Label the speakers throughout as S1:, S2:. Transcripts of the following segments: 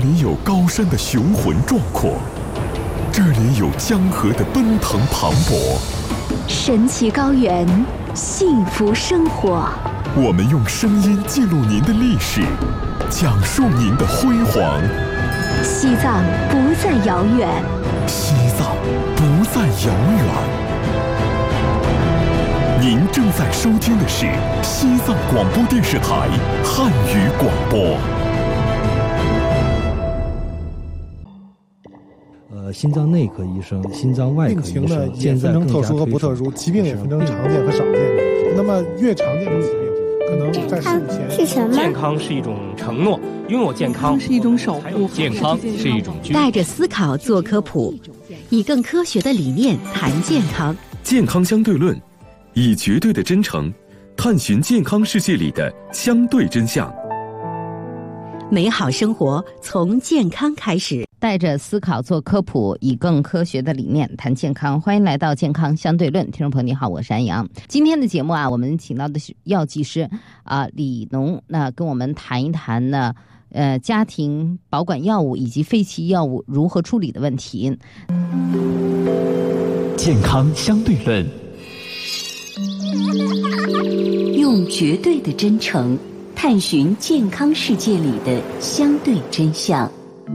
S1: 里有高山的雄浑壮阔，这里有江河的奔腾磅礴，
S2: 神奇高原，幸福生活。
S1: 我们用声音记录您的历史，讲述您的辉煌。
S2: 西藏不再遥远，
S1: 西藏不再遥远。您正在收听的是西藏广播电视台汉语广播。
S3: 心脏内科医生、心脏外科医生，
S4: 病情呢也分成特殊和不特殊，疾病也分成常见和少见。那么越常见的疾病，可能在事物前
S5: 是什么？
S6: 健康是一种承诺，拥有健康
S7: 是一种守护，
S6: 健康是一种
S2: 带着思考做科普，以更科学的理念谈健康。
S8: 健康相对论，以绝对的真诚探寻健康世界里的相对真相。
S2: 美好生活从健康开始，
S9: 带着思考做科普，以更科学的理念谈健康。欢迎来到健康相对论，听众朋友你好，我是安阳。今天的节目我们请到的是药剂师李农，跟我们谈一谈呢家庭保管药物以及废弃药物如何处理的问题。
S10: 健康相对论，
S2: 用绝对的真诚探寻健康世界里的相对真相。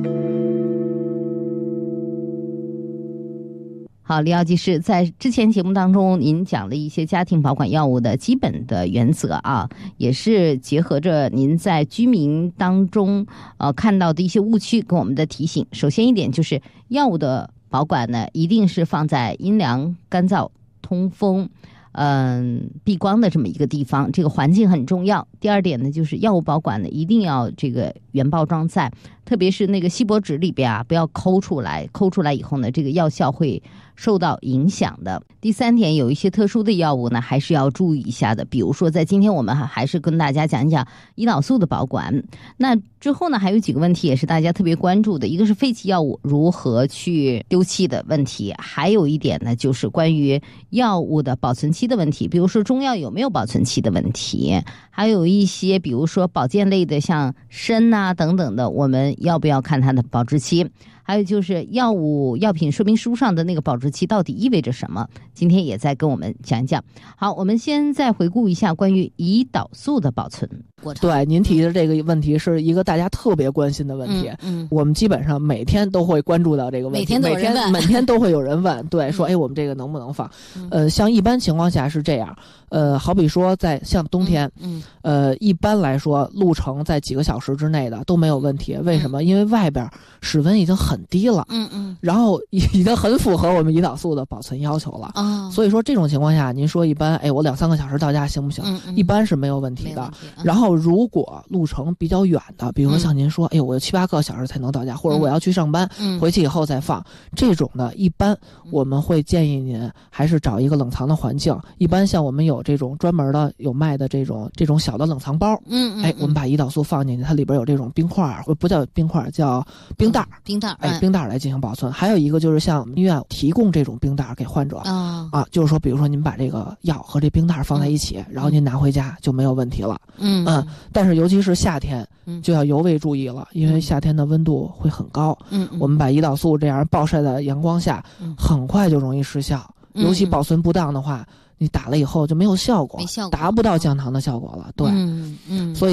S9: 好，李药剂师，在之前节目当中您讲了一些家庭保管药物的基本的原则也是结合着您在居民当中看到的一些误区跟我们的提醒。首先一点就是药物的保管呢，一定是放在阴凉、干燥、通风避光的这么一个地方，这个环境很重要。第二点呢，就是药物保管呢，一定要这个原包装在，特别是那个锡箔纸里边不要抠出来以后呢，这个药效会受到影响的。第三点，有一些特殊的药物呢，还是要注意一下的。比如说，在今天我们还是跟大家讲一讲胰岛素的保管。那之后呢，还有几个问题也是大家特别关注的，一个是废弃药物如何去丢弃的问题，还有一点呢，就是关于药物的保存期的问题，比如说中药有没有保存期的问题，还有一些比如说保健类的像参等等的，我们要不要看它的保质期，还有就是药品说明书上的那个保质期到底意味着什么，今天也在跟我们讲一讲。好，我们先再回顾一下关于胰岛素的保存。
S7: 对，您提的这个问题是一个大家特别关心的问题。我们基本上每天都会关注到这个问题，每天都会有人问，对，说我们这个能不能放？像一般情况下是这样，好比说在像冬天，一般来说路程在几个小时之内的都没有问题。为什么？因为外边室温已经很低了，然后已经很符合我们胰岛素的保存要求了。所以说这种情况下，您说一般，我2-3个小时到家行不行？一般是没有问题的。然后如果路程比较远的，比如说像您说，我有7-8个小时才能到家，或者我要去上班，回去以后再放，这种的，一般我们会建议您还是找一个冷藏的环境。一般像我们有这种专门的有卖的这种小的冷藏包，我们把胰岛素放进去，它里边有这种冰块，不叫冰块，叫冰袋，冰袋来进行保存。还有一个就是像医院提供这种冰袋给患者就是说，比如说您把这个药和这冰袋放在一起，然后您拿回家就没有问题了。但是尤其是夏天就要尤为注意了，因为夏天的温度会很高。我们把胰岛素这样暴晒在阳光下，很快就容易失效。尤其保存不当的话，你打了以后就没有效果，达不到降糖的效果了。对，所以